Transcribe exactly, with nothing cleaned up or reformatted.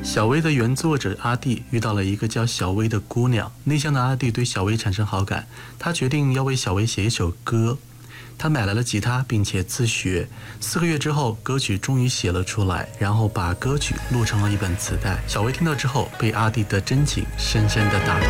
小薇的原作者阿弟遇到了一个叫小薇的姑娘，内向的阿弟对小薇产生好感，他决定要为小薇写一首歌。他买来了吉他，并且自学。四个月之后，歌曲终于写了出来，然后把歌曲录成了一本磁带。小薇听到之后，被阿弟的真情深深地打动。